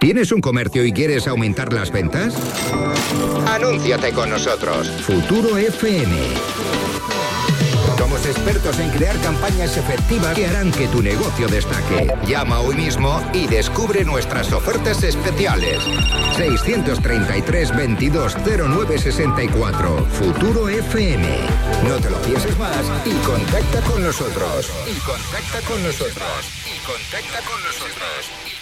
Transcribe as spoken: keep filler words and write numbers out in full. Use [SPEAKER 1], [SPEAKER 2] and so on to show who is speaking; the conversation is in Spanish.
[SPEAKER 1] ¿Tienes un comercio y quieres aumentar las ventas? Anúnciate con nosotros. Futuro F M. Somos expertos en crear campañas efectivas que harán que tu negocio destaque. Llama hoy mismo y descubre nuestras ofertas especiales. seiscientos treinta y tres, veintidós, cero nueve sesenta y cuatro. Futuro F M. No te lo pienses más y contacta con nosotros. Y contacta con nosotros. Y contacta con nosotros.